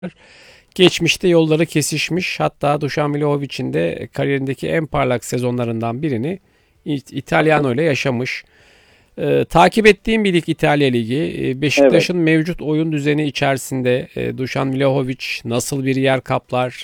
Geçmişte yolları kesişmiş. Hatta Dušan Vlahovic'in de kariyerindeki en parlak sezonlarından birini İtalyano ile yaşamış. Takip ettiğim bir lig İtalya Ligi. Evet. Beşiktaş'ın mevcut oyun düzeni içerisinde Dušan Vlahovic nasıl bir yer kaplar?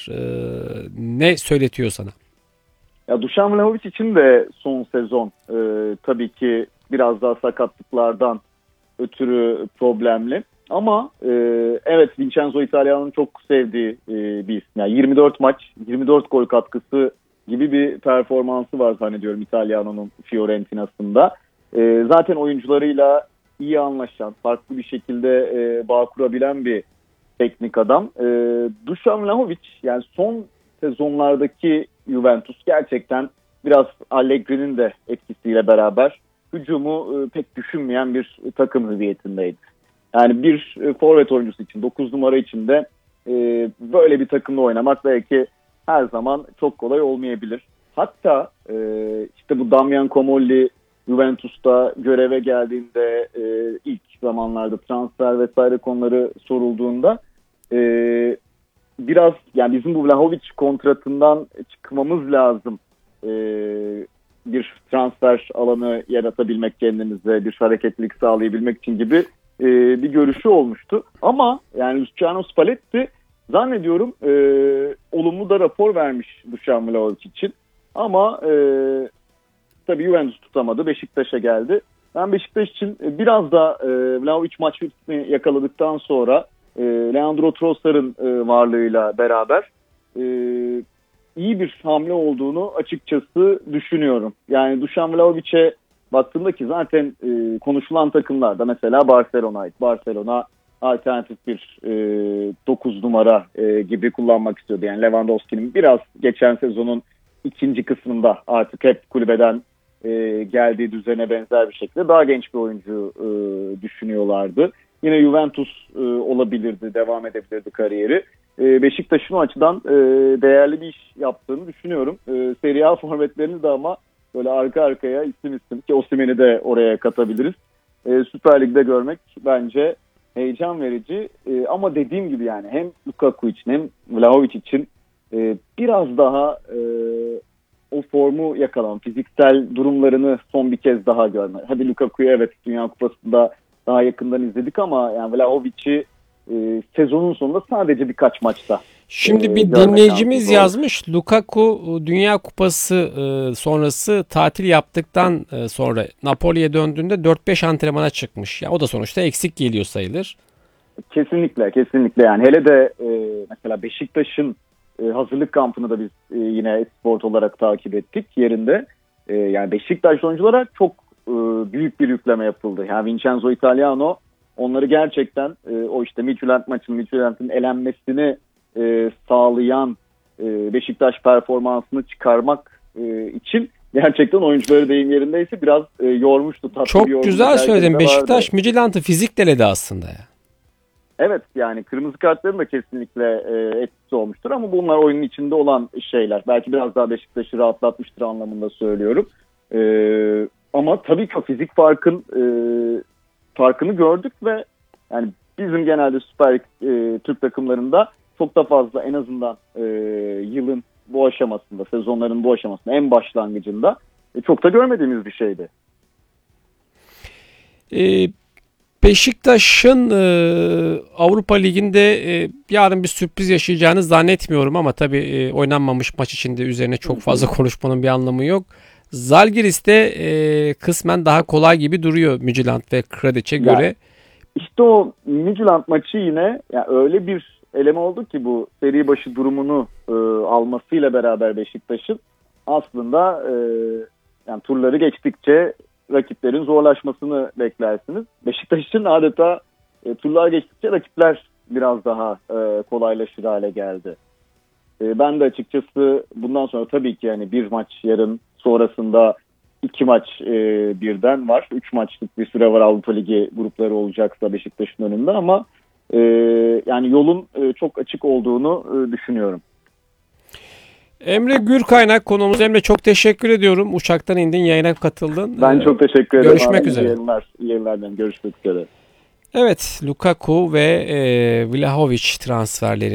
Ne söyletiyor sana? Ya Dušan Vlahović için de son sezon tabii ki biraz daha sakatlıklardan ötürü problemli. Ama evet, Vincenzo Italiano'nun çok sevdiği bir isim. Yani 24 maç, 24 gol katkısı gibi bir performansı var zannediyorum Italiano'nun Fiorentina'sında. Zaten oyuncularıyla iyi anlaşan, farklı bir şekilde bağ kurabilen bir teknik adam. Dušan Vlahović, yani son sezonlardaki Juventus gerçekten biraz Allegri'nin de etkisiyle beraber hücumu pek düşünmeyen bir takım hüviyetindeydi. Yani bir forvet oyuncusu için, 9 numara için de böyle bir takımda oynamak belki her zaman çok kolay olmayabilir. Hatta işte bu Damian Comolli Juventus'ta göreve geldiğinde ilk zamanlarda transfer vesaire konuları sorulduğunda e, biraz, yani bizim bu Vlahovic kontratından çıkmamız lazım. E, Bir transfer alanı yaratabilmek, kendimize bir hareketlilik sağlayabilmek için gibi bir görüşü olmuştu. Ama yani Luciano Spalletti zannediyorum olumlu da rapor vermiş Dušan Vlahovic için. Ama tabii Juventus tutamadı. Beşiktaş'a geldi. Ben Beşiktaş için biraz da Vlahovic maç ritmi yakaladıktan sonra Leandro Trossard'ın varlığıyla beraber e, iyi bir hamle olduğunu açıkçası düşünüyorum. Yani Dušan Vlahovic'e baktığımda ki zaten konuşulan takımlarda mesela Barcelona'ydı. Barcelona alternatif bir 9 numara gibi kullanmak istiyordu. Yani Lewandowski'nin biraz geçen sezonun ikinci kısmında artık hep kulübeden geldiği düzene benzer bir şekilde daha genç bir oyuncu düşünüyorlardı. Yine Juventus olabilirdi, devam edebilirdi kariyeri. Beşiktaş'ın o açıdan değerli bir iş yaptığını düşünüyorum. Serie A forvetlerini de ama böyle arka arkaya isim ki Osimhen'i de oraya katabiliriz. Süper Lig'de görmek bence heyecan verici. Ama dediğim gibi yani hem Lukaku için hem Vlahovic için biraz daha o formu yakalan, fiziksel durumlarını son bir kez daha görme. Hadi Lukaku'yu evet Dünya Kupası'nda daha yakından izledik ama yani Vlahovic'i sezonun sonunda sadece birkaç maçta Şimdi bir görme şansımız dinleyicimiz oldu. yazmış. Lukaku Dünya Kupası sonrası tatil yaptıktan sonra Napoli'ye döndüğünde 4-5 antrenmana çıkmış. Ya o da sonuçta eksik geliyor sayılır. Kesinlikle, kesinlikle, yani hele de mesela Beşiktaş'ın hazırlık kampını da biz yine sport olarak takip ettik yerinde. Yani Beşiktaş oyunculara çok büyük bir yükleme yapıldı. Yani Vincenzo Italiano onları gerçekten o işte Midtjylland'ın elenmesini sağlayan Beşiktaş performansını çıkarmak için gerçekten oyuncuları deyim yerindeyse biraz yormuştu. Tatlı bir Çok yorgunluk güzel söyledin. herkeste vardı. Beşiktaş Midtjylland'ı fizik deledi aslında ya. Evet, yani kırmızı kartların da kesinlikle etkisi olmuştur ama bunlar oyunun içinde olan şeyler. Belki biraz daha Beşiktaş'ı rahatlatmıştır anlamında söylüyorum. Ama tabii ki o fizik farkını gördük ve yani bizim genelde Süper Lig Türk takımlarında çok da fazla, en azından yılın bu aşamasında, sezonların bu aşamasında, en başlangıcında çok da görmediğimiz bir şeydi. Ee, Beşiktaş'ın Avrupa Ligi'nde yarın bir sürpriz yaşayacağını zannetmiyorum ama tabii oynanmamış maç içinde üzerine çok fazla konuşmanın bir anlamı yok. Zalgiris'te kısmen daha kolay gibi duruyor Midtjylland ve Kradeç'e Yani göre. İşte o Midtjylland maçı yine yani öyle bir eleme oldu ki bu seri başı durumunu almasıyla beraber Beşiktaş'ın aslında yani turları geçtikçe rakiplerin zorlaşmasını beklersiniz. Beşiktaş için adeta turlar geçtikçe rakipler biraz daha kolaylaşır hale geldi. Ben de açıkçası bundan sonra tabii ki yani bir maç yarın, sonrasında iki maç birden var. Üç maçlık bir süre var Avrupa Ligi grupları olacaksa Beşiktaş'ın önünde ama yani yolun çok açık olduğunu düşünüyorum. Emre Gürkaynak konuğumuz. Emre çok teşekkür ediyorum. Uçaktan indin, yayına katıldın. Ben çok teşekkür ederim. Görüşmek İyi üzere. yayınlar, iyi yayınlar. Görüşmek üzere. Evet, Lukaku ve Vlahovic transferleri